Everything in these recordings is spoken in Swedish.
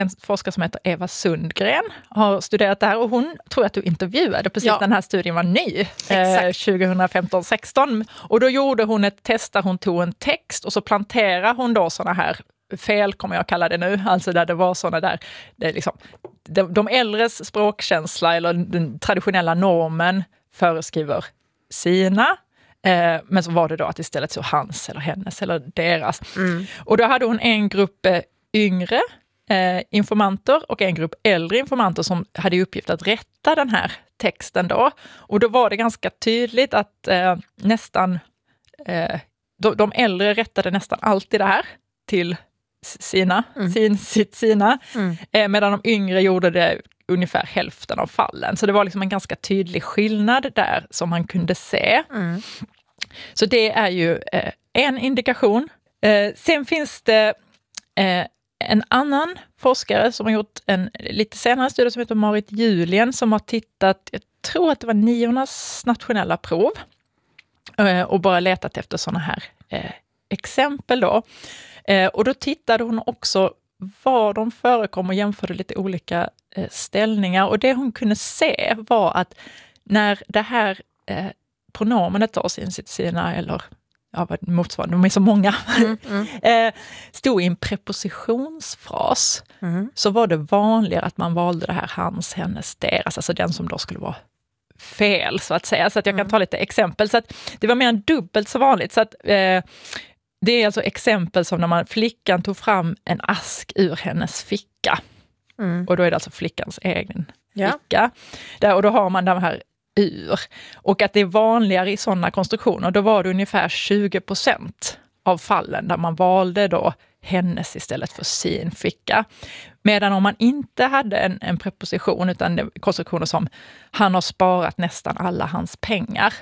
en forskare som heter Eva Sundgren har studerat det här, och hon tror att du intervjuade precis den här studien var ny 2015-16, och då gjorde hon ett test där hon tog en text och så planterade hon då såna här fel, kommer jag kalla det nu, alltså där det var såna där det är liksom, de äldres språkkänsla eller den traditionella normen föreskriver sina. Men så var det då att istället så hans eller hennes eller deras. Och då hade hon en grupp yngre informanter och en grupp äldre informanter som hade i uppgift att rätta den här texten då. Och då var det ganska tydligt att de äldre rättade nästan alltid det här till sina. Medan de yngre gjorde det ungefär hälften av fallen. Så det var liksom en ganska tydlig skillnad där som man kunde se. Så det är ju en indikation. Sen finns det en annan forskare som har gjort en lite senare studie som heter Marit Julien, som har tittat, jag tror att det var 9:ornas nationella prov, och bara letat efter sådana här exempel då. Och då tittade hon också var de förekom och jämförde lite olika ställningar. Och det hon kunde se var att när det här pronomenet tas in sina eller vad motsvarande, de är så många, stod i en prepositionsfras, så var det vanligare att man valde det här hans, hennes, deras, alltså den som då skulle vara fel så att säga. Så att jag kan ta lite exempel. Så att det var mer än dubbelt så vanligt. Så att det är alltså exempel som när flickan tog fram en ask ur hennes ficka. Och då är det alltså flickans egen ficka. Och då har man de här ur. Och att det är vanligare i sådana konstruktioner, då var det ungefär 20% av fallen där man valde då hennes istället för sin ficka. Medan om man inte hade en preposition utan konstruktioner som han har sparat nästan alla hans pengar,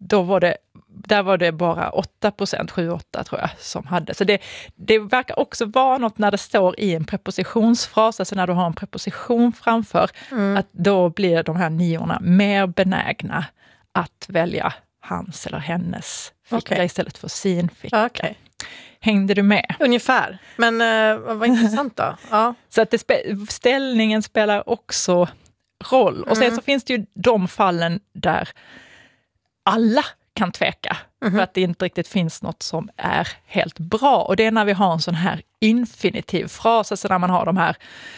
där var det bara 8%, 7-8 tror jag, som hade. Så det verkar också vara något när det står i en prepositionsfras, alltså när du har en preposition framför, att då blir de här 9:orna mer benägna att välja hans eller hennes ficka istället för sin ficka. Okay. Hängde du med? Ungefär, men vad intressant då. Ja. Så att ställningen spelar också roll. Och sen så finns det ju de fallen där alla kan tveka för att det inte riktigt finns något som är helt bra. Och det är när vi har en sån här infinitiv fras, alltså när man har de här,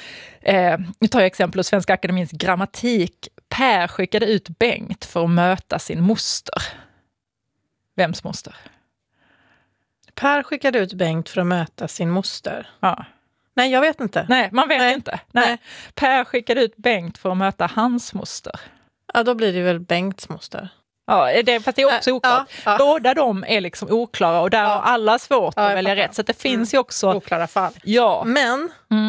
nu tar jag exempel hos Svenska Akademiens grammatik. Per skickade ut Bengt för att möta sin moster. Vems moster? Per skickade ut Bengt för att möta sin moster. Ja. Nej, jag vet inte. Nej, man vet inte. Nej. Per skickade ut Bengt för att möta hans moster. Ja, då blir det väl Bengts moster. Ja, fast det är också oklart. Båda de är liksom oklara och där har alla svårt att välja rätt. Så det finns ju också oklara fall. Ja. Men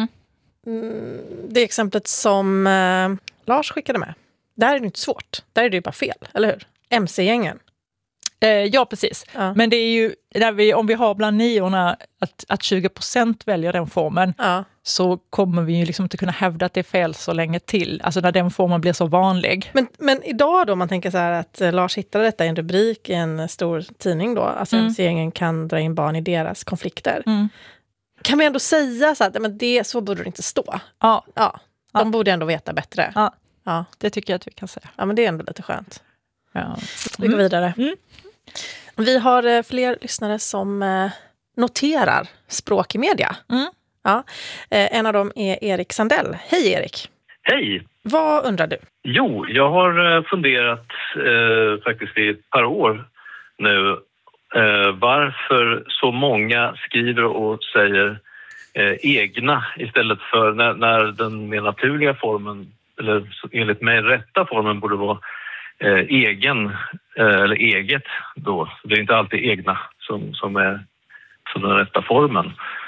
det exemplet som Lars skickade med, där är det inte svårt. Där är det ju bara fel, eller hur? MC-gängen. Ja, precis. Ja. Men det är ju, om vi har bland 9:orna att 20% väljer den formen, så kommer vi ju liksom inte kunna hävda att det är fel så länge till. Alltså när den formen blir så vanlig. Men idag då, man tänker så här att Lars hittade detta i en rubrik i en stor tidning då. Alltså MC-gängen kan dra in barn i deras konflikter. Kan vi ändå säga så att men så borde det inte stå? Ja. De borde ändå veta bättre. Ja, det tycker jag att vi kan säga. Ja, men det är ändå lite skönt. Ja. Vi går vidare. Vi har fler lyssnare som noterar språk i media. Ja. En av dem är Erik Sandell. Hej Erik! Hej! Vad undrar du? Jo, jag har funderat faktiskt i ett par år nu varför så många skriver och säger egna istället för när den mer naturliga formen, eller enligt mig rätta formen, borde vara egen eller eget då. Det är inte alltid egna som är den rätta formen.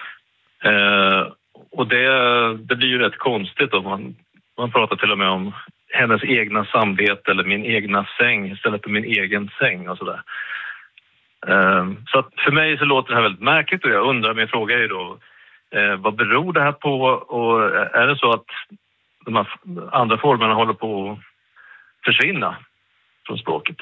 Och det blir ju rätt konstigt om man pratar till och med om hennes egna samvete eller min egna säng istället för min egen säng och sådär. Så att för mig så låter det här väldigt märkligt och jag undrar, min fråga är ju då, vad beror det här på, och är det så att de här andra formerna håller på att försvinna från språket?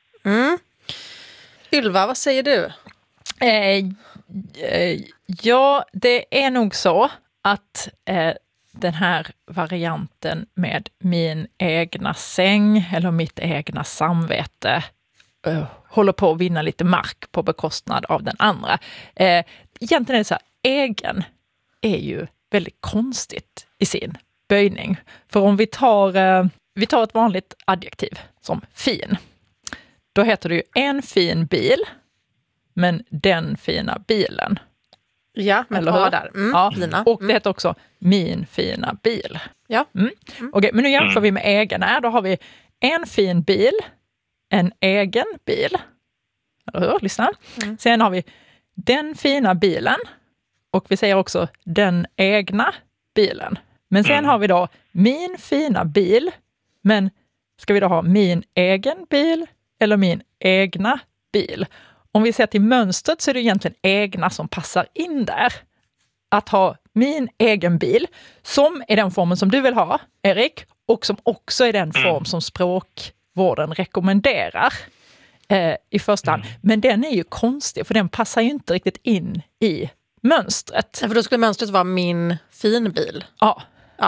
Ylva, vad säger du? Ja, det är nog så att den här varianten med min egna säng eller mitt egna samvete håller på att vinna lite mark på bekostnad av den andra. Egentligen är det så här, egen är ju väldigt konstigt i sin böjning. För om vi tar ett vanligt adjektiv som fin. Då heter det ju en fin bil, men den fina bilen. Ja, med eller par hur? där. Ja. Fina. Och det heter också min fina bil. Ja. Okej, men nu jämför vi med egen här. Då har vi en fin bil, en egen bil. Eller hur? Lyssna. Sen har vi den fina bilen. Och vi säger också den egna bilen. Men sen har vi då min fina bil. Men ska vi då ha min egen bil eller min egna bil? Om vi ser till mönstret så är det egentligen egna som passar in där. Att ha min egen bil, som är den formen som du vill ha, Erik, och som också är den form som språkvården rekommenderar i första hand. Men den är ju konstig, för den passar ju inte riktigt in i mönstret. Ja, för då skulle mönstret vara min fin bil. Ja.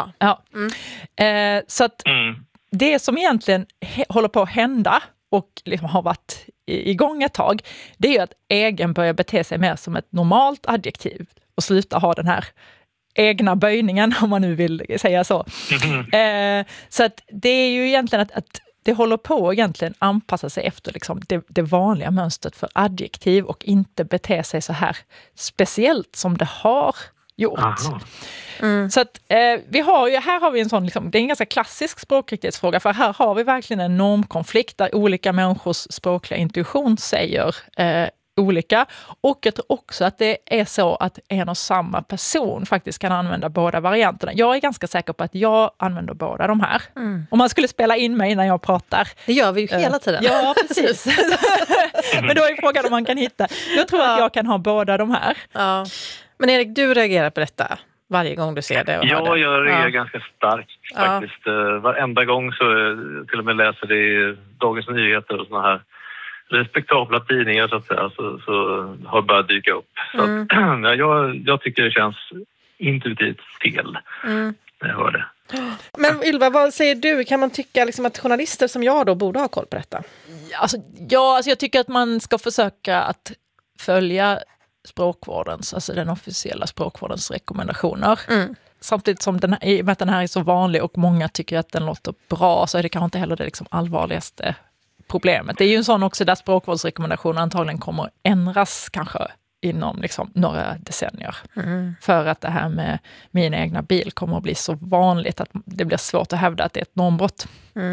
Så att det som egentligen håller på att hända och liksom har varit igång ett tag, det är ju att egen börjar bete sig mer som ett normalt adjektiv och sluta ha den här egna böjningen, om man nu vill säga så. Så att det är ju egentligen att det håller på att egentligen anpassa sig efter liksom det vanliga mönstret för adjektiv och inte bete sig så här speciellt som det har gjort. Så att här har vi en sån, liksom, det är en ganska klassisk språkriktighetsfråga, för här har vi verkligen en normkonflikt där olika människors språkliga intuition säger olika. Och jag tror också att det är så att en och samma person faktiskt kan använda båda varianterna. Jag är ganska säker på att jag använder båda de här. Om man skulle spela in mig när jag pratar. Det gör vi ju hela tiden. Ja, precis. Men då är frågan om man kan hitta. Jag tror att jag kan ha båda de här. Ja. Men Erik, du reagerar på detta varje gång du ser det? Ja, jag reagerar ganska starkt faktiskt. Varenda gång så till och med läser det i Dagens Nyheter och såna här respektabla tidningar så att säga, så har det börjat dyka upp. Så att, jag tycker det känns intuitivt fel när jag hör det. Men Ylva, vad säger du? Kan man tycka liksom att journalister som jag då borde ha koll på detta? Alltså jag tycker att man ska försöka att följa språkvårdens, alltså den officiella språkvårdens rekommendationer. Samtidigt som i och med att den här är så vanlig och många tycker att den låter bra, så är det kanske inte heller det liksom allvarligaste problemet. Det är ju en sån också där språkvårdsrekommendationer antagligen kommer ändras kanske inom liksom några decennier. För att det här med min egna bil kommer att bli så vanligt att det blir svårt att hävda att det är ett normbrott.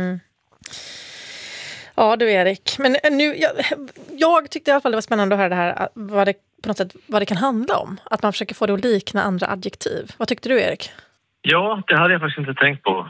Ja du Erik, men nu, jag tyckte i alla fall det var spännande att höra det här, vad det kan handla om. Att man försöker få det att likna andra adjektiv. Vad tyckte du Erik? Ja, det hade jag faktiskt inte tänkt på.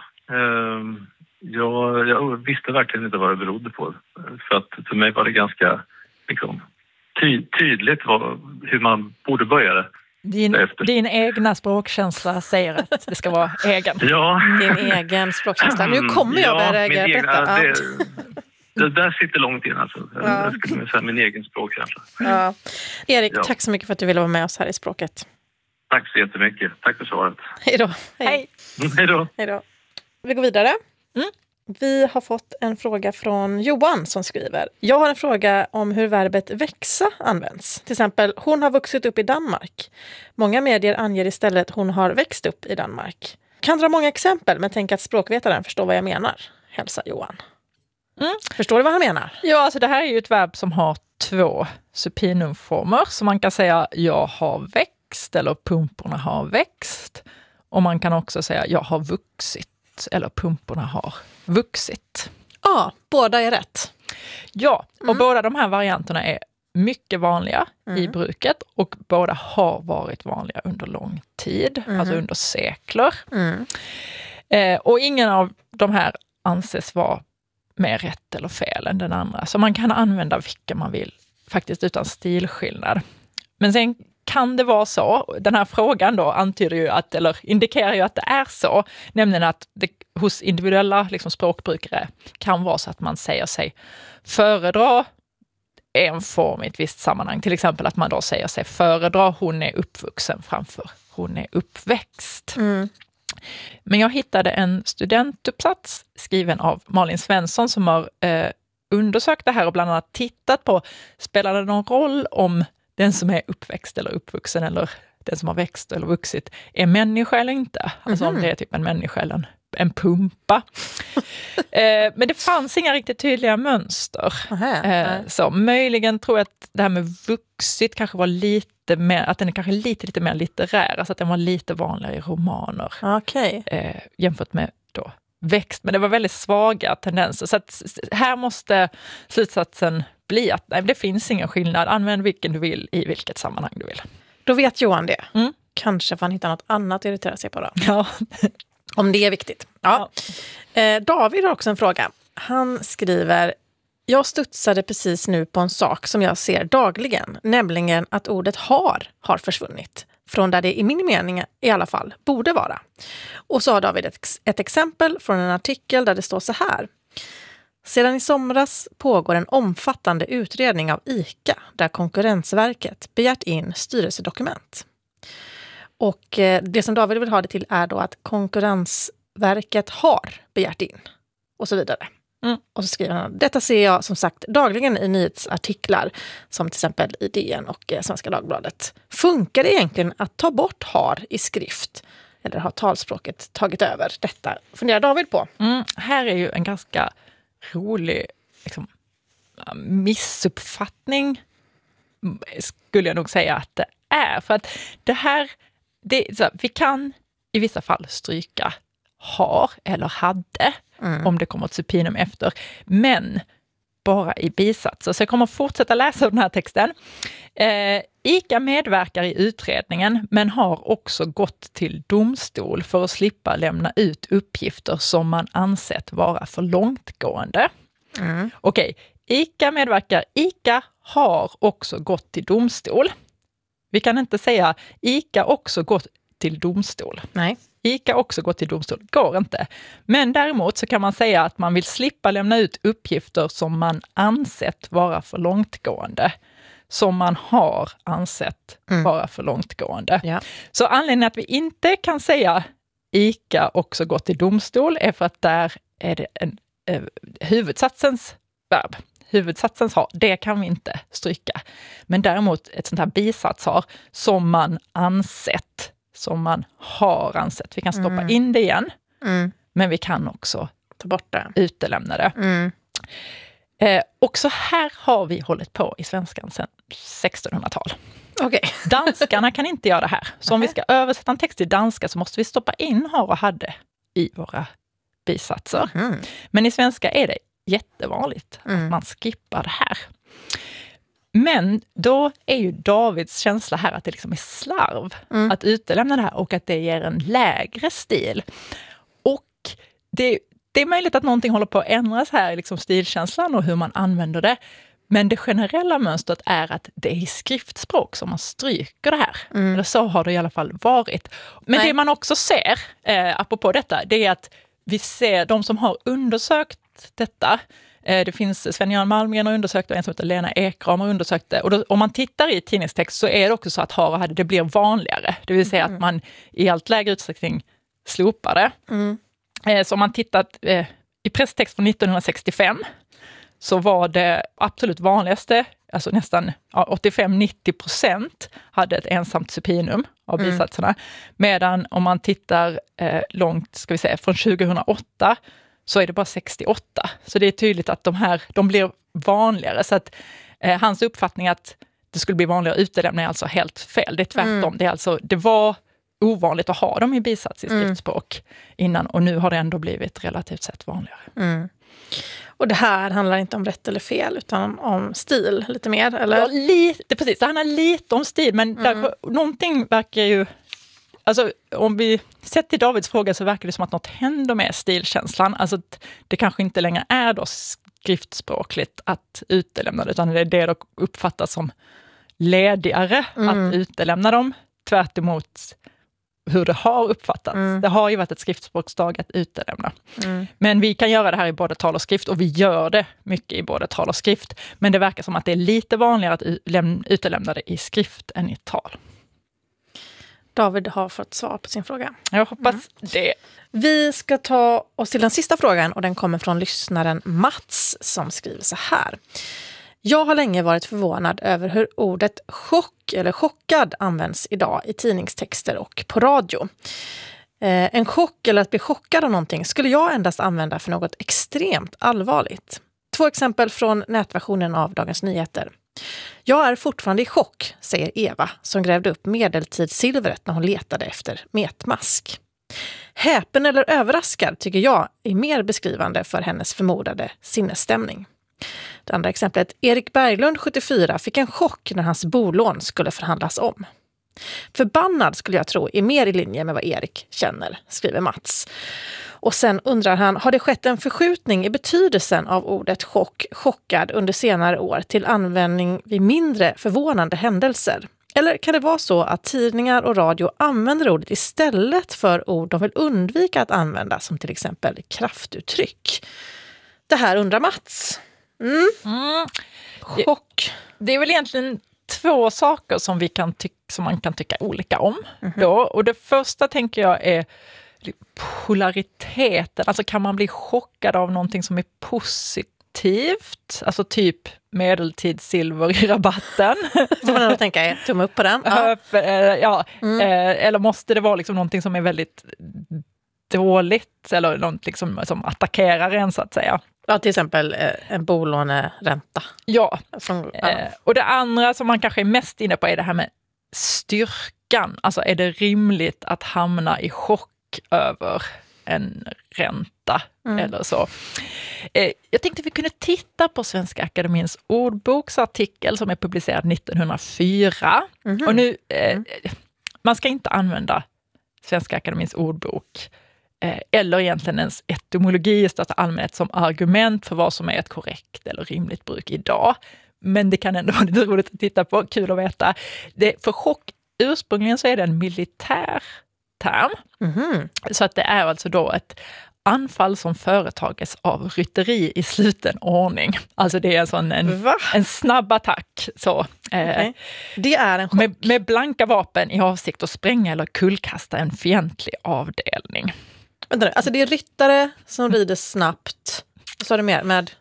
Jag visste verkligen inte vad det berodde på. För att för mig var det ganska liksom, tydligt hur man borde börja det. Din egna språkkänsla säger att det ska vara egen. Ja. Din egen språkkänsla. Nu kommer jag börja reagera på detta. Det där sitter långt in alltså. Jag skulle säga min egen språkkänsla. Ja. Erik, tack så mycket för att du ville vara med oss här i Språket. Tack så jättemycket. Tack för svaret. Hej då. Hej. Hej då. Hej då. Vi går vidare. Vi har fått en fråga från Johan som skriver: jag har en fråga om hur verbet växa används. Till exempel, hon har vuxit upp i Danmark. Många medier anger istället hon har växt upp i Danmark. Kan dra många exempel, men tänk att språkvetaren förstår vad jag menar. Hälsa Johan. Förstår du vad han menar? Ja, alltså det här är ju ett verb som har 2 supinumformer. Så man kan säga jag har växt eller pumporna har växt. Och man kan också säga jag har vuxit eller pumporna har vuxit. Ja, båda är rätt. Ja, och båda de här varianterna är mycket vanliga i bruket och båda har varit vanliga under lång tid, alltså under sekler. Och ingen av de här anses vara mer rätt eller fel än den andra. Så man kan använda vilka man vill, faktiskt utan stilskillnad. Men sen kan det vara så, den här frågan då antyder ju att, eller indikerar ju att det är så, nämligen att det hos individuella liksom, språkbrukare kan vara så att man säger sig föredra en form i ett visst sammanhang. Till exempel att man då säger sig föredra hon är uppvuxen framför hon är uppväxt. Men jag hittade en studentuppsats skriven av Malin Svensson som har undersökt det här och bland annat tittat på, spelar det någon roll om den som är uppväxt eller uppvuxen eller den som har växt eller vuxit är människa eller inte? Alltså om det är typ en människa eller en pumpa. Men det fanns inga riktigt tydliga mönster. Så möjligen tror jag att det här med vuxit kanske var lite mer, att den är kanske lite mer litterär, alltså att den var lite vanligare i romaner. Jämfört med då växt, men det var väldigt svaga tendenser. Så att här måste slutsatsen bli att nej, det finns ingen skillnad. Använd vilken du vill i vilket sammanhang du vill. Då vet Johan det. Kanske får han hitta något annat att irritera sig på då. Ja. Om det är viktigt. Ja. David har också en fråga. Han skriver: jag studsade precis nu på en sak som jag ser dagligen, nämligen att ordet har försvunnit. Från där det i min mening i alla fall borde vara. Och så har David ett exempel från en artikel där det står så här. Sedan i somras pågår en omfattande utredning av ICA där Konkurrensverket begärt in styrelsedokument. Och det som David vill ha det till är då att Konkurrensverket har begärt in och så vidare. Och så skriver han: detta ser jag som sagt dagligen i nyhetsartiklar som till exempel i DN och Svenska Dagbladet. Funkar det egentligen att ta bort har i skrift? Eller har talspråket tagit över detta? Funderar David på. Här är ju en ganska rolig liksom, missuppfattning, skulle jag nog säga att det är. För att det här, vi kan i vissa fall stryka har eller hade om det kommer ett supinum efter. Men bara i bisatser. Så jag kommer fortsätta läsa den här texten. ICA medverkar i utredningen men har också gått till domstol för att slippa lämna ut uppgifter som man ansett vara för långtgående. Okej, ICA medverkar. ICA har också gått till domstol. Vi kan inte säga ICA också gått till domstol. Nej. ICA också gått till domstol. Går inte. Men däremot så kan man säga att man vill slippa lämna ut uppgifter som man ansett vara för långtgående. Som man har ansett vara för långtgående. Ja. Så anledningen att vi inte kan säga ICA också gått till domstol är för att där är det en huvudsatsens verb. Huvudsatsens har, det kan vi inte stryka. Men däremot ett sånt här bisats har som man ansett, som man har ansett. Vi kan stoppa in det igen, men vi kan också ta bort det. Utelämna det. Och så här har vi hållit på i svenskan sedan 1600-tal. Okay. Danskarna kan inte göra det här. Så om vi ska översätta en text till danska så måste vi stoppa in har och hade i våra bisatser. Men i svenska är det jättevanligt att man skippar det här. Men då är ju Davids känsla här att det liksom är slarv att utelämna det här och att det ger en lägre stil. Och det är möjligt att någonting håller på att ändras här, liksom stilkänslan och hur man använder det. Men det generella mönstret är att det är i skriftspråk som man stryker det här. Eller så har det i alla fall varit. Men det man också ser, apropå detta, det är att vi ser de som har undersökt detta. Det finns Sven-Göran Malmgren har undersökt och en som heter Lena Ekram har undersökt det. Och då, om man tittar i tidningstext så är det också så att har och hade det blir vanligare. Det vill säga att man i allt lägre utsträckning slopar det. Så om man tittat i presstext från 1965 så var det absolut vanligaste, alltså nästan 85-90% hade ett ensamt supinum av bisatserna. Medan om man tittar långt, ska vi säga, från 2008 så är det bara 68. Så det är tydligt att de blir vanligare. Så att hans uppfattning att det skulle bli vanligare att utelämna är alltså helt fel. Det är tvärtom. Det var ovanligt att ha dem i bisats i skriftspråk innan och nu har det ändå blivit relativt sett vanligare. Och det här handlar inte om rätt eller fel utan om stil lite mer, eller? Ja, precis. Det handlar lite om stil, men någonting verkar ju... Alltså om vi sett till Davids fråga så verkar det som att något händer med stilkänslan. Alltså det kanske inte längre är då skriftspråkligt att utelämna det, utan det är det då uppfattas som ledigare att utelämna dem, tvärt emot hur det har uppfattats. Det har ju varit ett skriftspråksdag att utelämna. Men vi kan göra det här i både tal och skrift och vi gör det mycket i både tal och skrift. Men det verkar som att det är lite vanligare att utelämna det i skrift än i tal. David har fått svar på sin fråga. Jag hoppas det. Vi ska ta oss till den sista frågan och den kommer från lyssnaren Mats som skriver så här. Jag har länge varit förvånad över hur ordet chock eller chockad används idag i tidningstexter och på radio. En chock eller att bli chockad av någonting skulle jag endast använda för något extremt allvarligt. 2 exempel från nätversionen av Dagens Nyheter. Jag är fortfarande i chock, säger Eva som grävde upp medeltidssilvret när hon letade efter metmask. Häpen eller överraskad tycker jag är mer beskrivande för hennes förmodade sinnesstämning. Det andra exemplet, Erik Berglund, 74, fick en chock när hans bolån skulle förhandlas om. Förbannad skulle jag tro är mer i linje med vad Erik känner, skriver Mats. Och sen undrar han, har det skett en förskjutning i betydelsen av ordet chockad under senare år till användning vid mindre förvånande händelser? Eller kan det vara så att tidningar och radio använder ordet istället för ord de vill undvika att använda, som till exempel kraftuttryck? Det här undrar Mats. Chock. Det är väl egentligen 2 saker som som man kan tycka olika om. Då. Och det första tänker jag är polariteten. Alltså kan man bli chockad av någonting som är positivt? Alltså typ medeltidssilver i rabatten. Får man nog tänka är tumme upp på den. Ja. Eller måste det vara liksom någonting som är väldigt dåligt eller något liksom som attackerar en så att säga? Ja, till exempel en bolåneränta. Ja. Och det andra som man kanske är mest inne på är det här med styrkan. Alltså är det rimligt att hamna i chock över en ränta eller så. Jag tänkte vi kunde titta på Svenska Akademiens ordboksartikel som är publicerad 1904. Och nu, man ska inte använda Svenska Akademiens ordbok eller egentligen ens etymologi i största allmänhet som argument för vad som är ett korrekt eller rimligt bruk idag. Men det kan ändå vara lite roligt att titta på, kul att veta. För chock, ursprungligen så är det en militär term. Så att det är alltså då ett anfall som företages av rytteri i sluten ordning. Alltså det är alltså en snabb attack. Så, okay. Det är en chock. Med blanka vapen i avsikt att spränga eller kullkasta en fientlig avdelning. Vänta nu, alltså det är ryttare som rider snabbt. Vad sa du mer med?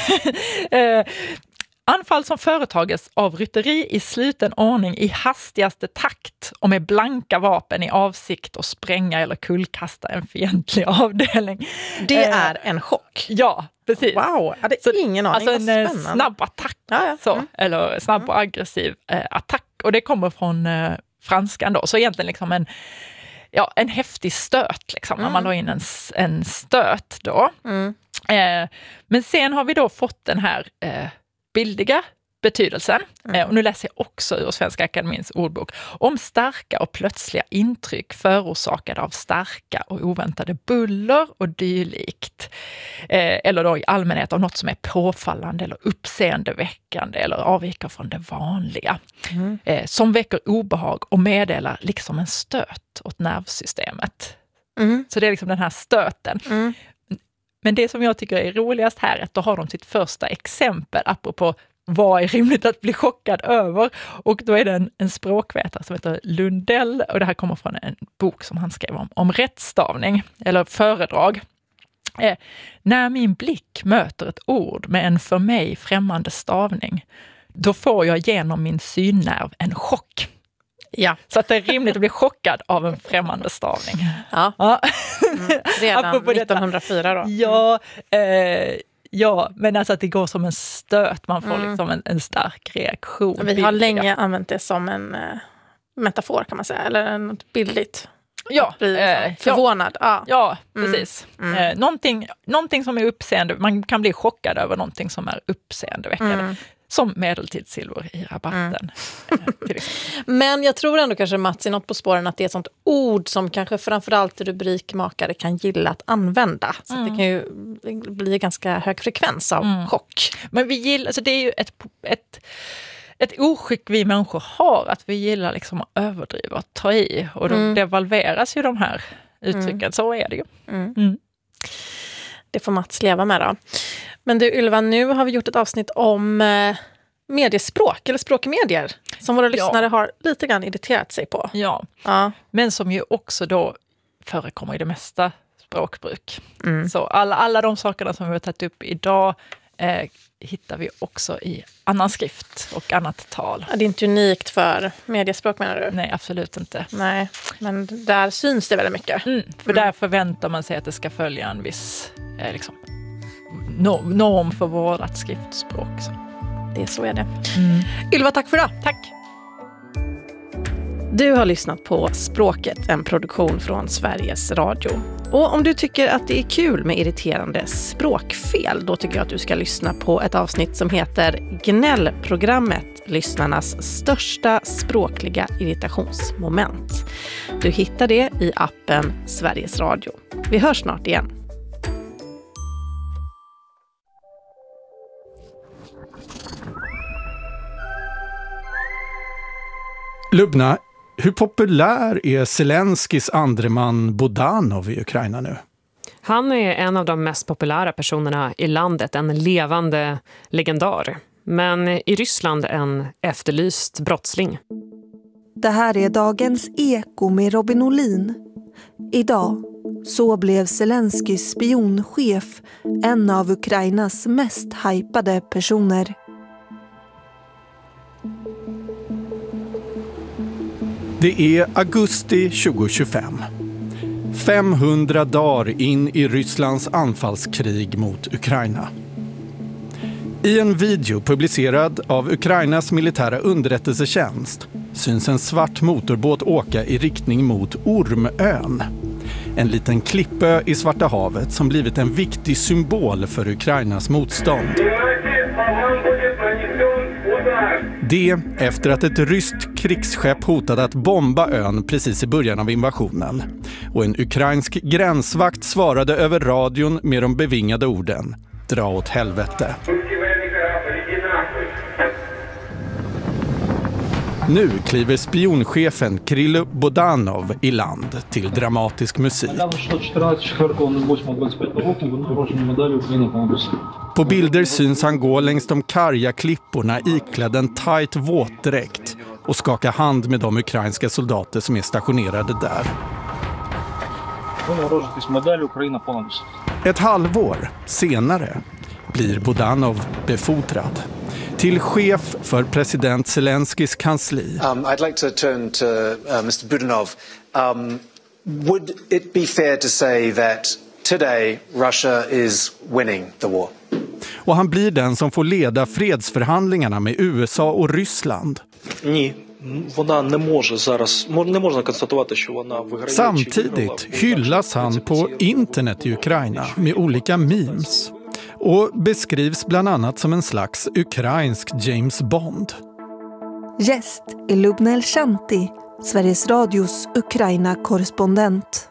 Anfall som företages av rytteri i sluten ordning i hastigaste takt och med blanka vapen i avsikt att spränga eller kullkasta en fientlig avdelning. Det är en chock. Ja, precis. Wow, hade ingen aning. Alltså en snabb attack. Eller snabb och aggressiv attack. Och det kommer från franskan då. Så egentligen liksom en häftig stöt liksom, när man la in en stöt då. Men sen har vi då fått den här bildiga betydelsen. Och nu läser jag också ur Svenska Akademiens ordbok. Om starka och plötsliga intryck förorsakade av starka och oväntade buller och dylikt. Eller då i allmänhet av något som är påfallande eller uppseendeväckande eller avviker från det vanliga. Som väcker obehag och meddelar liksom en stöt åt nervsystemet. Så det är liksom den här stöten. Men det som jag tycker är roligast här är att då har de sitt första exempel apropå vad är rimligt att bli chockad över. Och då är det en språkvetare som heter Lundell och det här kommer från en bok som han skrev om rättstavning eller föredrag. När min blick möter ett ord med en för mig främmande stavning, då får jag genom min synnerv en chock. Ja. Så att det är rimligt att bli chockad av en främmande stavning. Ja. Redan 1904 då. Ja, men alltså att det går som en stöt. Man får liksom en stark reaktion. Vi har länge använt det som en metafor kan man säga. Eller något bildligt. Ja. Förvånad. Ja, precis. Någonting som är uppseende. Man kan bli chockad över någonting som är uppseendeväckande. Som medeltidssilver i rabatten. Men jag tror ändå kanske Mats är något på spåren att det är ett sånt ord som kanske framförallt rubrikmakare kan gilla att använda. Så att det kan ju bli ganska hög frekvens av chock. Men vi gillar, alltså det är ju ett oskick vi människor har, att vi gillar liksom att överdriva och ta i. Och då devalveras ju de här uttrycken. Så är det ju. Det får Mats leva med då. Men du Ylva, nu har vi gjort ett avsnitt om mediespråk eller språkmedier som våra lyssnare har lite grann irriterat sig på. Ja, men som ju också då förekommer i det mesta språkbruk. Så alla de sakerna som vi har tagit upp idag hittar vi också i annan skrift och annat tal. Det är inte unikt för mediespråk, menar du? Nej, absolut inte. Nej, men där syns det väldigt mycket. För där förväntar man sig att det ska följa en viss norm för vårt skriftspråk. Så är det. Ylva, tack för det. Tack. Du har lyssnat på Språket, en produktion från Sveriges Radio. Och om du tycker att det är kul med irriterande språkfel, då tycker jag att du ska lyssna på ett avsnitt som heter Gnällprogrammet, lyssnarnas största språkliga irritationsmoment. Du hittar det i appen Sveriges Radio. Vi hörs snart igen. Lubna, hur populär är Zelenskyjs andre man Budanov i Ukraina nu? Han är en av de mest populära personerna i landet, en levande legendar. Men i Ryssland en efterlyst brottsling. Det här är dagens Eko med Robin Olin. Idag så blev Zelenskyjs spionchef en av Ukrainas mest hypade personer. Det är augusti 2025. 500 dagar in i Rysslands anfallskrig mot Ukraina. I en video publicerad av Ukrainas militära underrättelsetjänst syns en svart motorbåt åka i riktning mot Ormön. En liten klippö i Svarta havet som blivit en viktig symbol för Ukrainas motstånd. Det efter att ett ryskt krigsskepp hotade att bomba ön precis i början av invasionen. Och en ukrainsk gränsvakt svarade över radion med de bevingade orden: dra åt helvete. Nu kliver spionchefen Kirill Budanov i land till dramatisk musik. På bilder syns han gå längs de karga klipporna iklädd en tajt våtdräkt och skaka hand med de ukrainska soldater som är stationerade där. Ett halvår senare blir Budanov befordrad till chef för president Zelenskyjs kansli. I'd like to turn to Mr. Budanov. Would it be fair to say that today Russia is winning the war? Och han blir den som får leda fredsförhandlingarna med USA och Ryssland. Samtidigt hyllas han på internet i Ukraina med olika memes och beskrivs bland annat som en slags ukrainsk James Bond. Gäst är Lubna Elshanti, Sveriges Radios Ukraina-korrespondent.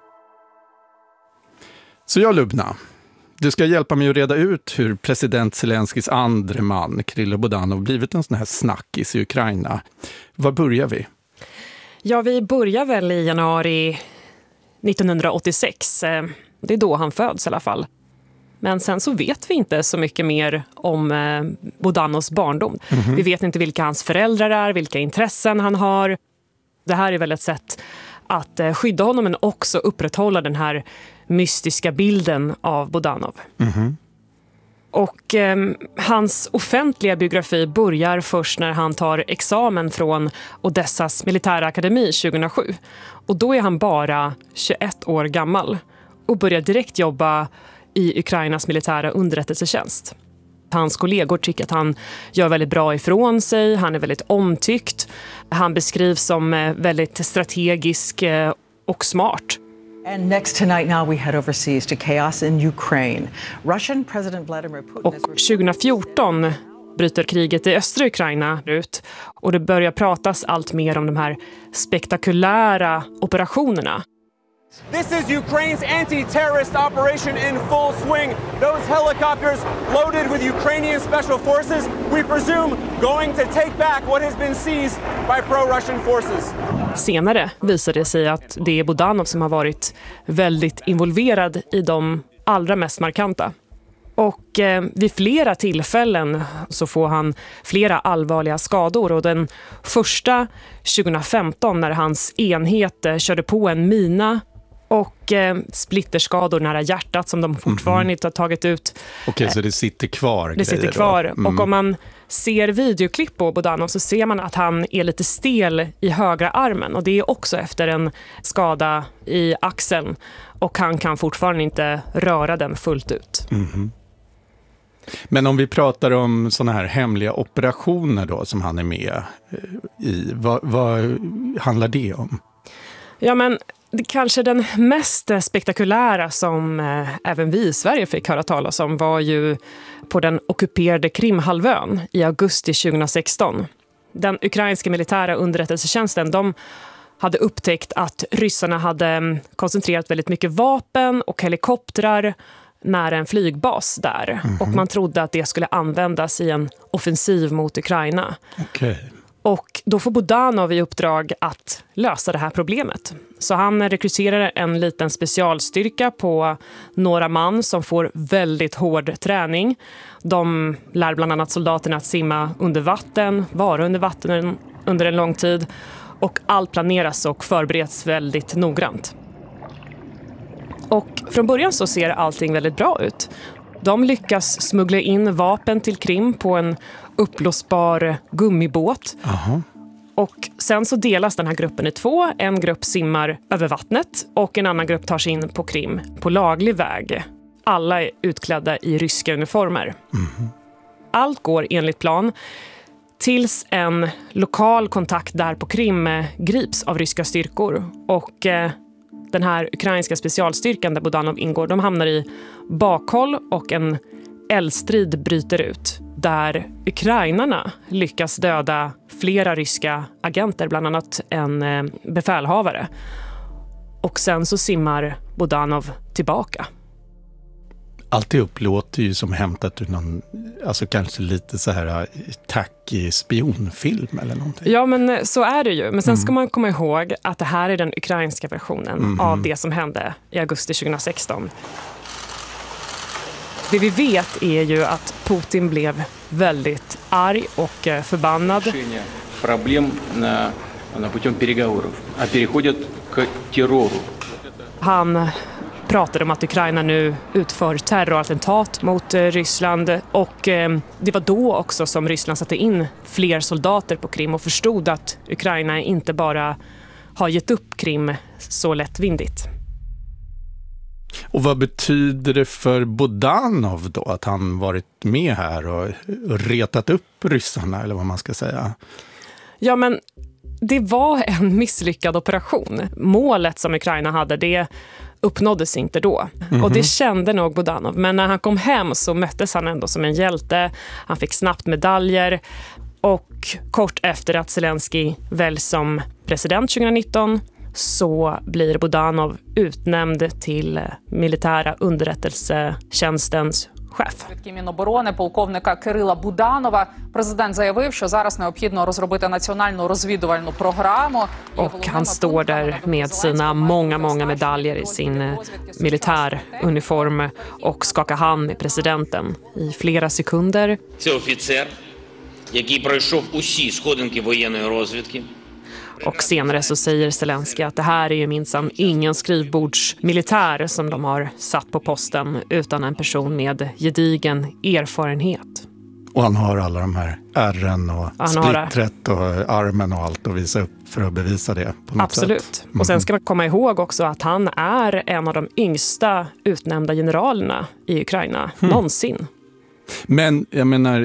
Så jag, Lubna, du ska hjälpa mig att reda ut hur president Zelenskyjs andre man, Kirill Budanov, blivit en sån här snackis i Ukraina. Var börjar vi? Ja, vi börjar väl i januari 1986. Det är då han föds i alla fall. Men sen så vet vi inte så mycket mer om Budanovs barndom. Vi vet inte vilka hans föräldrar är, vilka intressen han har. Det här är väl ett sätt att skydda honom men också upprätthålla den här mystiska bilden av Budanov. Och hans offentliga biografi börjar först när han tar examen från Odessas militärakademi 2007. Och då är han bara 21 år gammal och börjar direkt jobba i Ukrainas militära underrättelsetjänst. Hans kollegor tycker att han gör väldigt bra ifrån sig, han är väldigt omtyckt. Han beskrivs som väldigt strategisk och smart. And next tonight now we head overseas to chaos in Ukraine. Russian President Vladimir Putin. Och 2014 bryter kriget i östra Ukraina ut och det börjar pratas allt mer om de här spektakulära operationerna. This is Ukraine's anti-terrorist operation in full swing. Those helicopters loaded with Ukrainian special forces, we presume going to take back what has been seized by pro-Russian forces. Senare visar det sig att det är Budanov som har varit väldigt involverad i de allra mest markanta. Och vid flera tillfällen så får han flera allvarliga skador. Och den första 2015 när hans enhet körde på en mina och splitterskador nära hjärtat som de fortfarande inte har tagit ut. Okej, så det sitter kvar? Det sitter kvar. Och om man ser videoklipp på Budanov så ser man att han är lite stel i högra armen. Och det är också efter en skada i axeln. Och han kan fortfarande inte röra den fullt ut. Men om vi pratar om såna här hemliga operationer då som han är med i, vad handlar det om? Ja, men kanske den mest spektakulära som även vi i Sverige fick höra talas om var ju på den ockuperade Krimhalvön i augusti 2016. Den ukrainska militära underrättelsetjänsten, de hade upptäckt att ryssarna hade koncentrerat väldigt mycket vapen och helikoptrar nära en flygbas där. Och man trodde att det skulle användas i en offensiv mot Ukraina. Okay. Och då får Budanov i uppdrag att lösa det här problemet. Så han rekryterar en liten specialstyrka på några man som får väldigt hård träning. De lär bland annat soldaterna att simma under vatten, vara under vatten under en lång tid. Och allt planeras och förbereds väldigt noggrant. Och från början så ser allting väldigt bra ut. De lyckas smuggla in vapen till Krim på en uppblåsbar gummibåt. Och sen så delas den här gruppen i två. En grupp simmar över vattnet och en annan grupp tar sig in på Krim på laglig väg. Alla är utklädda i ryska uniformer. Allt går enligt plan tills en lokal kontakt där på Krim grips av ryska styrkor. Och den här ukrainska specialstyrkan där Budanov ingår, de hamnar i bakhåll och en eldstrid bryter ut. Där ukrainarna lyckas döda flera ryska agenter, bland annat en befälhavare. Och sen så simmar Budanov tillbaka. Allt det upplåter ju som hämtat ur någon, alltså kanske lite så här tackig spionfilm eller någonting. Ja, men så är det ju. Men sen ska man komma ihåg att det här är den ukrainska versionen av det som hände i augusti 2016. Det vi vet är ju att Putin blev väldigt arg och förbannad. Problem на путем переговоров, а переходят к террору. Han pratade om att Ukraina nu utför terrorattentat mot Ryssland och det var då också som Ryssland satte in fler soldater på Krim och förstod att Ukraina inte bara har gett upp Krim så lättvindigt. Och vad betyder det för Budanov då att han varit med här och retat upp ryssarna eller vad man ska säga? Ja, men det var en misslyckad operation. Målet som Ukraina hade, det uppnåddes inte då. Och det kände nog Budanov. Men när han kom hem så möttes han ändå som en hjälte. Han fick snabbt medaljer. Och kort efter att Zelensky väljs som president 2019 så blir Budanov utnämnd till militära underrättelsetjänstens chef. Міноборони полковника Кирила Буданова президент заявив, що зараз необхідно розробити національну розвідувальну програму. Och han står där med sina många medaljer i sin militäruniform och skakar hand med presidenten i flera sekunder. Це офіцер, який пройшов усі сходинки воєнної розвідки. Och senare så säger Zelensky att det här är ju minsann ingen skrivbordsmilitär som de har satt på posten utan en person med gedigen erfarenhet. Och han har alla de här ärren och splittret och armen och allt att visa upp för att bevisa det på något Absolut. sätt. Och sen ska man komma ihåg också att han är en av de yngsta utnämnda generalerna i Ukraina någonsin. Men jag menar,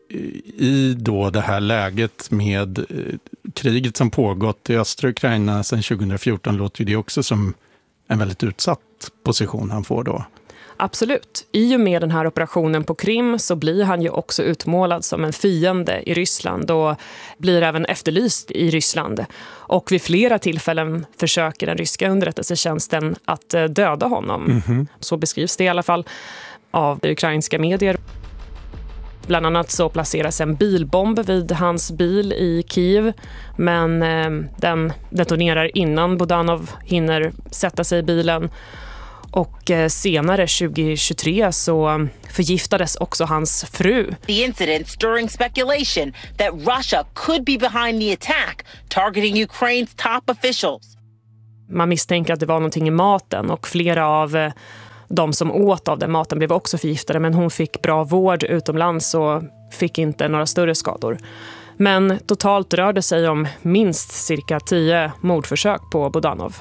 i då det här läget med kriget som pågått i östra Ukraina sedan 2014 låter ju det också som en väldigt utsatt position han får då. Absolut. I och med den här operationen på Krim så blir han ju också utmålad som en fiende i Ryssland och blir även efterlyst i Ryssland. Och vid flera tillfällen försöker den ryska underrättelsetjänsten att döda honom. Så beskrivs det i alla fall av ukrainska medier. Bland annat så placeras en bilbomb vid hans bil i Kiev, men den detonerar innan Budanov hinner sätta sig i bilen. Och senare 2023 så förgiftades också hans fru. The incident stirring speculation that Russia could be behind the attack, targeting Ukraine's top officials. Man misstänker att det var någonting i maten och flera av de som åt av den maten blev också förgiftade, men hon fick bra vård utomlands och fick inte några större skador. Men totalt rör det sig om minst cirka 10 mordförsök på Budanov.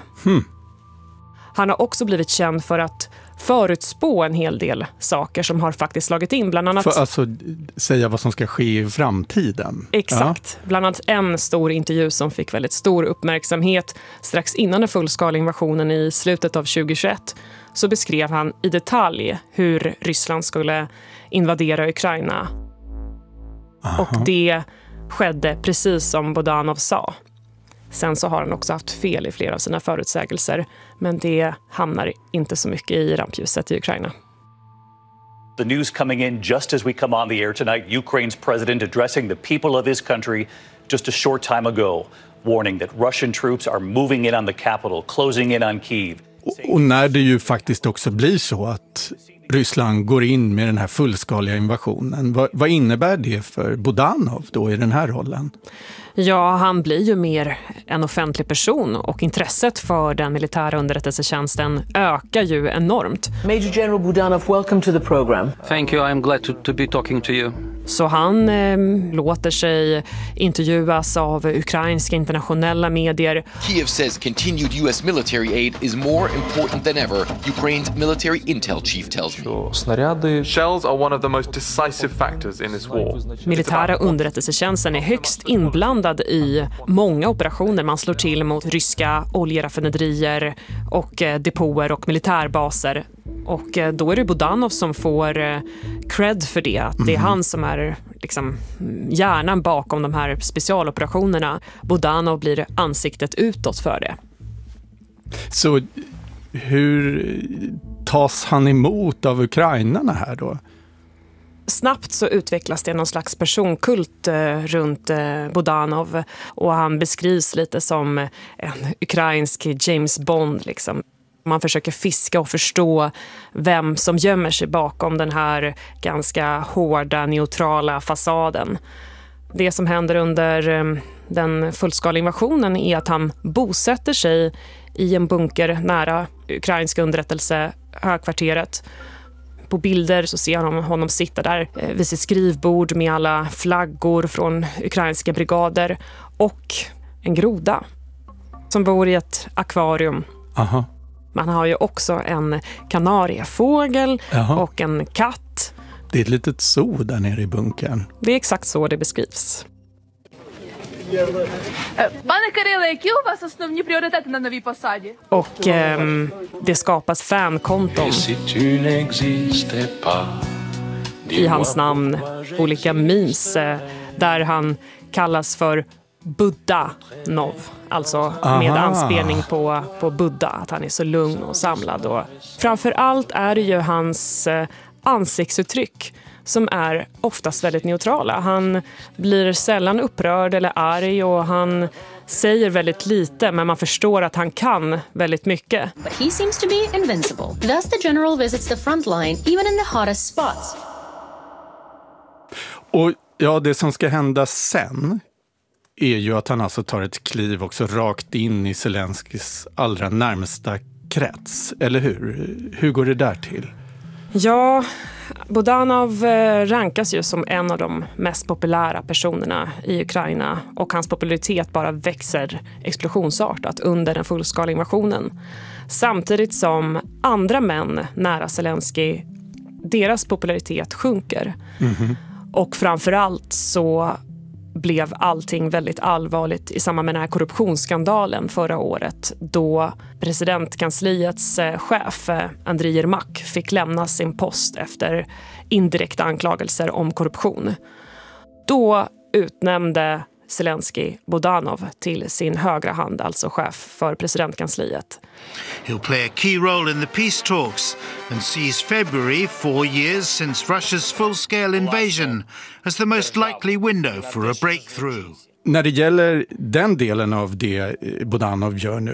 Han har också blivit känd för att förutspå en hel del saker som har faktiskt slagit in. Bland annat... För alltså säga vad som ska ske i framtiden. Exakt. Ja. Bland annat en stor intervju som fick väldigt stor uppmärksamhet strax innan den fullskaliga invasionen i slutet av 2021. Så beskrev han i detalj hur Ryssland skulle invadera Ukraina. Aha. Och det skedde precis som Budanov sa. Sen så har han också haft fel i flera av sina förutsägelser, men det hamnar inte så mycket i rampljuset i Ukraina. The news coming in just as we come on the air tonight, Ukraine's president addressing the people of his country just a short time ago, warning that Russian troops are moving in on the capital, closing in on Kyiv. Och när det ju faktiskt också blir så att Ryssland går in med den här fullskaliga invasionen, vad innebär det för Budanov då i den här rollen? Ja, han blir ju mer en offentlig person och intresset för den militära underrättelsetjänsten ökar ju enormt. Major General Budanov, welcome to the program. Thank you, I'm glad to be talking to you. Så han låter sig intervjuas av ukrainska internationella medier. Kyiv says continued US military aid is more important than ever. Ukraine's military intel chief tells me. Shells are one of the most decisive factors in this war. Militära underrättelsetjänsten är högst inblandad i många operationer. Man slår till mot ryska oljeraffinaderier och depåer och militärbaser. Och då är det Budanov som får cred för det. Att det är han som är liksom hjärnan bakom de här specialoperationerna. Budanov blir ansiktet utåt för det. Så hur tas han emot av ukrainarna här då? Snabbt så utvecklas det någon slags personkult runt Budanov. Och han beskrivs lite som en ukrainsk James Bond liksom. Man försöker fiska och förstå vem som gömmer sig bakom den här ganska hårda, neutrala fasaden. Det som händer under den fullskaliga invasionen är att han bosätter sig i en bunker nära ukrainska underrättelsehögkvarteret. På bilder så ser man honom sitta där vid sitt skrivbord med alla flaggor från ukrainska brigader och en groda som bor i ett akvarium. Aha. Man har ju också en kanariefågel och en katt. Det är ett litet zoo där nere i bunkern. Det är exakt så det beskrivs. Пане Кириле, які у вас основні пріоритети на новій посаді? Och det skapas fankonton i hans namn. Olika memes där han kallas för Budanov. Alltså med anspelning på Buddha, att han är så lugn och samlad. Och framför allt är det ju hans ansiktsuttryck som är oftast väldigt neutrala. Han blir sällan upprörd eller arg och han säger väldigt lite, men man förstår att han kan väldigt mycket. But he seems to be invincible. Thus the general visits the front line even in the hottest spots. Och ja, det som ska hända sen är ju att han alltså tar ett kliv också rakt in i Zelenskys allra närmsta krets, eller hur? Hur går det där till? Ja, Budanov rankas ju som en av de mest populära personerna i Ukraina och hans popularitet bara växer explosionsartat under den fullskaliga invasionen. Samtidigt som andra män nära Zelensky, deras popularitet sjunker. Mm-hmm. Och framförallt så blev allting väldigt allvarligt i samband med den här korruptionsskandalen förra året då presidentkansliets chef Andriy Yermak fick lämna sin post efter indirekta anklagelser om korruption. Då utnämnde Zelensky Budanov till sin högra hand, alltså chef för presidentkansliet. He'll play a key role in the peace talks and sees February, 4 years since Russia's full-scale invasion, as the most likely window for a breakthrough. När det gäller den delen av det Budanov gör nu, att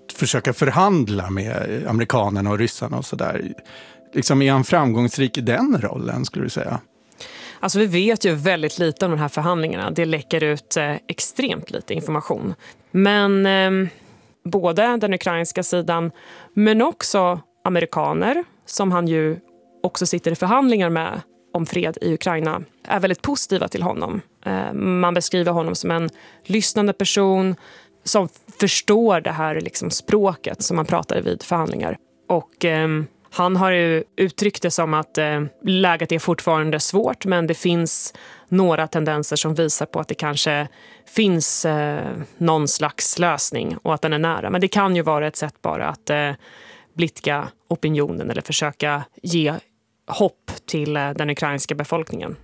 försöka förhandla med amerikanerna och ryssarna och sådär. Liksom, är han framgångsrik i den rollen, skulle du säga? Alltså vi vet ju väldigt lite om de här förhandlingarna. Det läcker ut extremt lite information. Men både den ukrainska sidan men också amerikaner som han ju också sitter i förhandlingar med om fred i Ukraina är väldigt positiva till honom. Man beskriver honom som en lyssnande person som förstår det här liksom språket som man pratar vid förhandlingar. Och han har ju uttryckt det som att läget är fortfarande svårt, men det finns några tendenser som visar på att det kanske finns någon slags lösning och att den är nära. Men det kan ju vara ett sätt bara att blidka opinionen eller försöka ge hopp till den ukrainska befolkningen.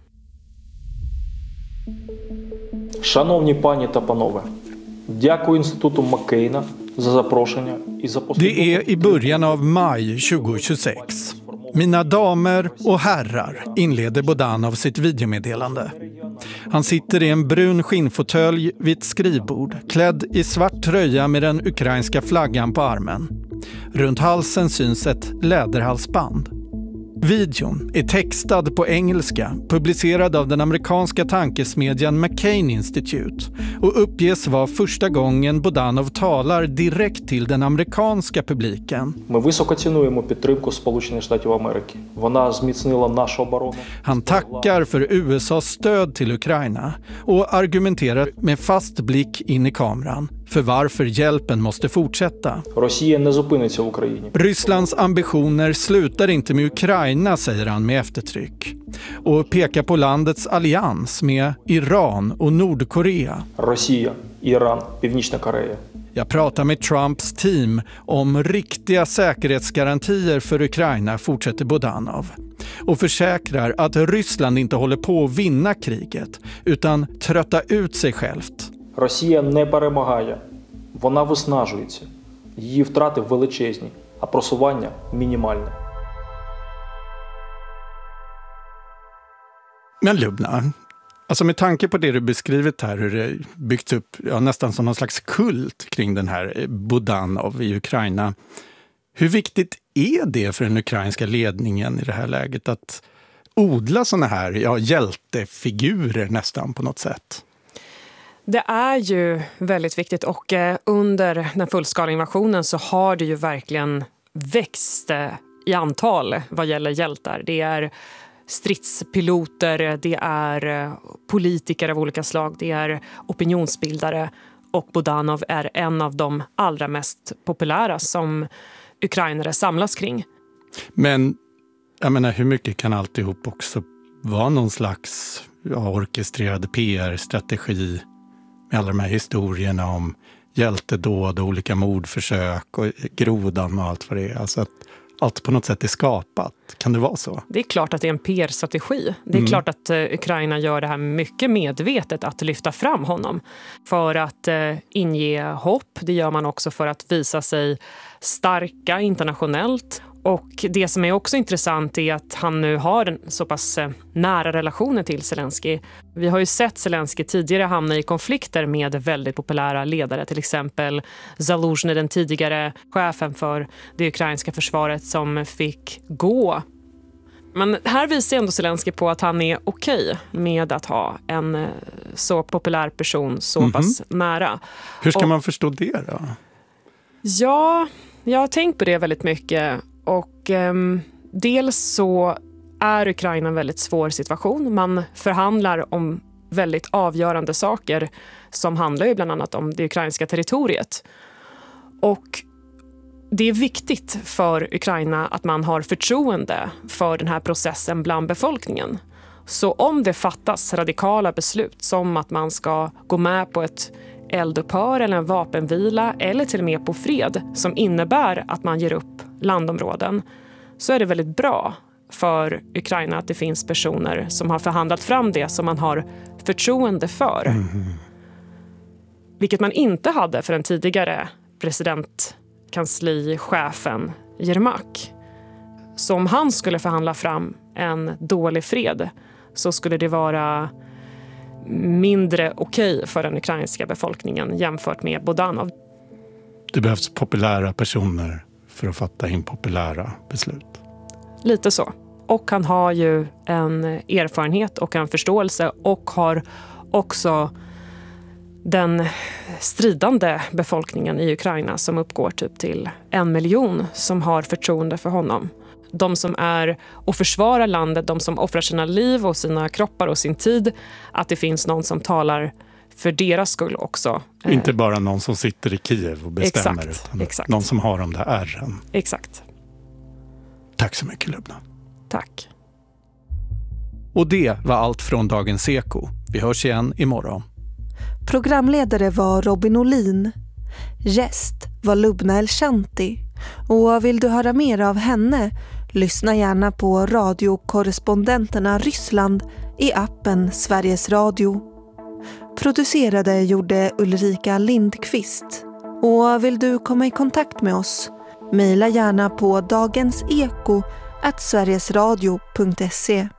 Шановні пані та панове, дякую Інституту Маккейна за запрошення і за Det är i början av maj 2026. Mina damer och herrar, inleder Budanov sitt videomeddelande. Han sitter i en brun skinnfåtölj vid ett skrivbord, klädd i svart tröja med den ukrainska flaggan på armen. Runt halsen syns ett läderhalsband. Videon är textad på engelska, publicerad av den amerikanska tankesmedjan McCain Institute och uppges vara första gången Budanov talar direkt till den amerikanska publiken. Ми високо цінуємо підтримку Сполучених Штатів Америки. Вона зміцнила нашу оборону. Han tackar för USAs stöd till Ukraina och argumenterar med fast blick in i kameran för varför hjälpen måste fortsätta. Росія не зупиниться в Україні. Rysslands ambitioner slutar inte med Ukraina, säger han med eftertryck. Och pekar på landets allians med Iran och Nordkorea. Росія, Іран, Північна Корея. Jag pratar med Trumps team om riktiga säkerhetsgarantier för Ukraina, fortsätter Budanov. Och försäkrar att Ryssland inte håller på att vinna kriget utan trötta ut sig självt. Росія не перемагає. Вона виснажується. Її втрати величезні, а просування мінімальне. Men Lubna, alltså med tanke på det du beskrivit här, hur det byggts upp nästan som någon slags kult kring den här Budanov i Ukraina. Hur viktigt är det för den ukrainska ledningen i det här läget att odla såna här hjältefigurer nästan på något sätt? Det är ju väldigt viktigt och under den fullskaliga invasionen så har det ju verkligen växt i antal vad gäller hjältar. Det är stridspiloter, det är politiker av olika slag, det är opinionsbildare och Budanov är en av de allra mest populära som ukrainare samlas kring. Men jag menar, hur mycket kan alltihop också vara någon slags orkestrerad PR-strategi med alla de här historierna om hjältedåd och olika mordförsök och grodan och allt vad det är. Alltså att allt på något sätt är skapat. Kan det vara så? Det är klart att det är en PR-strategi. Det är klart att Ukraina gör det här mycket medvetet att lyfta fram honom. För att inge hopp. Det gör man också för att visa sig starka internationellt. Och det som är också intressant är att han nu har en så pass nära relationer till Zelensky. Vi har ju sett Zelensky tidigare hamna i konflikter med väldigt populära ledare. Till exempel Zaluzhny, den tidigare chefen för det ukrainska försvaret som fick gå. Men här visar ändå Zelensky på att han är okej med att ha en så populär person så pass nära. Hur ska man förstå det då? Ja, jag har tänkt på det väldigt mycket. Och dels så är Ukraina en väldigt svår situation. Man förhandlar om väldigt avgörande saker som handlar ju bland annat om det ukrainska territoriet. Och det är viktigt för Ukraina att man har förtroende för den här processen bland befolkningen. Så om det fattas radikala beslut som att man ska gå med på ett eldupphör eller en vapenvila eller till och med på fred som innebär att man ger upp landområden, så är det väldigt bra för Ukraina att det finns personer som har förhandlat fram det som man har förtroende för. Vilket man inte hade för den tidigare presidentkanslichefen Yermak. Så om han skulle förhandla fram en dålig fred så skulle det vara mindre okej för den ukrainska befolkningen jämfört med Budanov. Det behövs populära personer för att fatta impopulära beslut. Lite så. Och han har ju en erfarenhet och en förståelse och har också den stridande befolkningen i Ukraina som uppgår typ till 1 miljon som har förtroende för honom. De som är och försvarar landet, de som offrar sina liv och sina kroppar och sin tid, att det finns någon som talar för deras skull också. Inte bara någon som sitter i Kiev och bestämmer, utan exakt. Någon som har de där ärren. Exakt. Tack så mycket, Lubna. Tack. Och det var allt från Dagens Eko. Vi hörs igen imorgon. Programledare var Robin Olin. Gäst var Lubna El-Shanti. Och vill du höra mer av henne, lyssna gärna på radiokorrespondenterna Ryssland i appen Sveriges Radio. Producerade gjorde Ulrika Lindqvist. Och vill du komma i kontakt med oss, mejla gärna på dagenseko@sverigesradio.se.